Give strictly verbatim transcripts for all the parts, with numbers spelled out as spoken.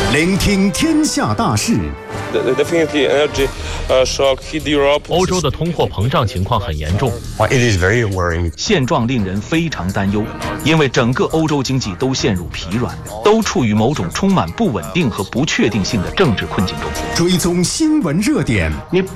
聆听天下大事。 欧洲的通货膨胀情况很严重，现状令人非常担忧，因为整个欧洲经济都陷入疲软，都处于某种充满不稳定和不确定性的政治困境中。 追踪新闻热点。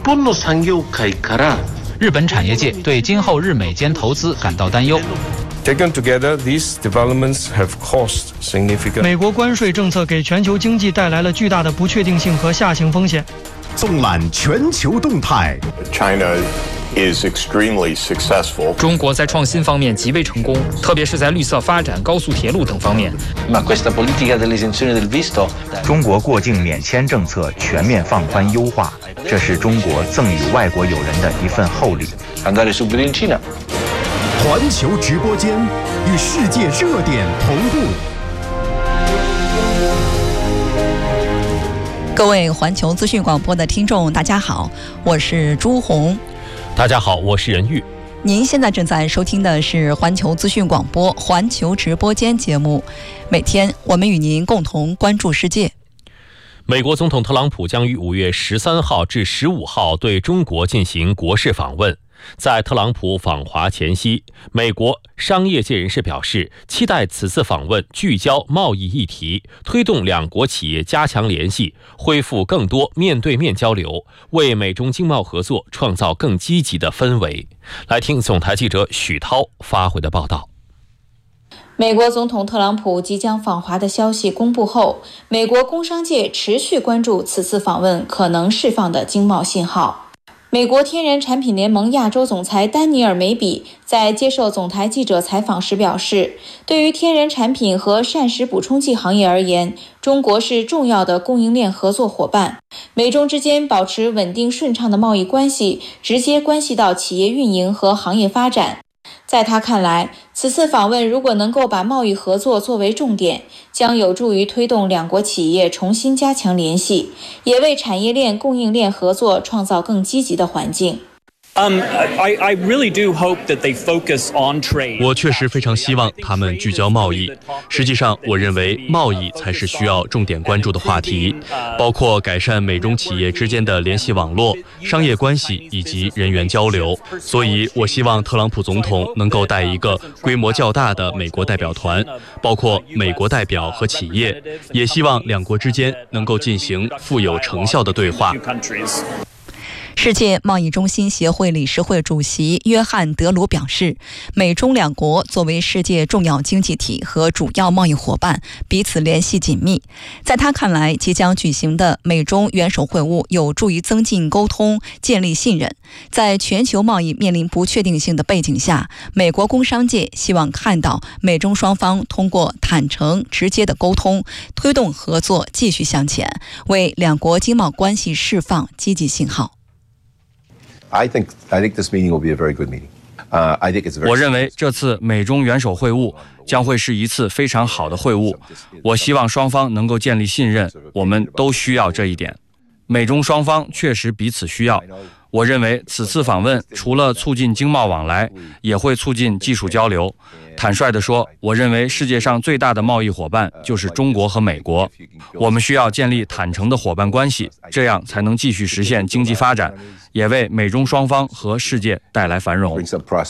日本产业界对今后日美间投资感到担忧。 Taken together, these developments have caused significant. 美国关税政策给全球经济带来了巨大的不确定性和下行风险。 纵览全球动态。 China is extremely successful. 中国在创新方面极为成功，特别是在绿色发展、高速铁路等方面。 中国过境免签政策全面放宽优化，这是中国赠予外国友人的一份厚礼。 环球直播间与世界热点同步。 各位环球资讯广播的听众，大家好，我是朱红。 大家好，我是任玉。 您现在正在收听的是环球资讯广播环球直播间节目，每天我们与您共同关注世界。 美国总统特朗普将于五月十三号至十五号对中国进行国事访问。在特朗普访华前夕，美国商业界人士表示，期待此次访问聚焦贸易议题，推动两国企业加强联系，恢复更多面对面交流，为美中经贸合作创造更积极的氛围。来听总台记者许涛发回的报道。 美国总统特朗普即将访华的消息公布后，美国工商界持续关注此次访问可能释放的经贸信号。美国天然产品联盟亚洲总裁丹尼尔·梅比在接受总台记者采访时表示，对于天然产品和膳食补充剂行业而言，中国是重要的供应链合作伙伴。美中之间保持稳定顺畅的贸易关系，直接关系到企业运营和行业发展。在他看来，此次访问如果能够把贸易合作作为重点，将有助于推动两国企业重新加强联系，也为产业链供应链合作创造更积极的环境。 Um, I, I really do hope that they focus on trade. 我确实非常希望他们聚焦贸易。实际上，我认为贸易才是需要重点关注的话题，包括改善美中企业之间的联系网络、商业关系以及人员交流。所以，我希望特朗普总统能够带一个规模较大的美国代表团，包括美国代表和企业，也希望两国之间能够进行富有成效的对话。 世界贸易中心协会理事会主席约翰·德鲁表示，美中两国作为世界重要经济体和主要贸易伙伴，彼此联系紧密。在他看来，即将举行的美中元首会晤有助于增进沟通，建立信任。在全球贸易面临不确定性的背景下，美国工商界希望看到美中双方通过坦诚、直接的沟通，推动合作继续向前，为两国经贸关系释放积极信号。 I think, I think this meeting will be a very good meeting. Uh, I think it's very... 我认为这次美中元首会晤将会是一次非常好的会晤。我希望双方能够建立信任，我们都需要这一点。美中双方确实彼此需要。我认为此次访问除了促进经贸往来，也会促进技术交流。坦率地说，我认为世界上最大的贸易伙伴就是中国和美国。我们需要建立坦诚的伙伴关系，这样才能继续实现经济发展，也为美中双方和世界带来繁荣。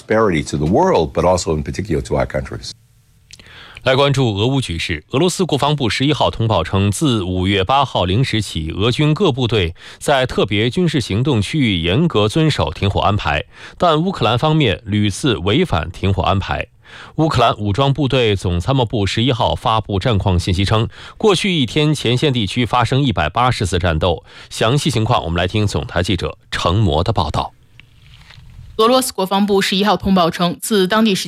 来关注俄乌局势。俄罗斯国防部十一号通报称，自五月八号零时起，俄军各部队在特别军事行动区域严格遵守停火安排，但乌克兰方面屡次违反停火安排。乌克兰武装部队总参谋部十一号发布战况信息称，过去一天前线地区发生一百八十次战斗。详细情况我们来听总台记者程模的报道。 俄罗斯国防部十一号通报称，自当地时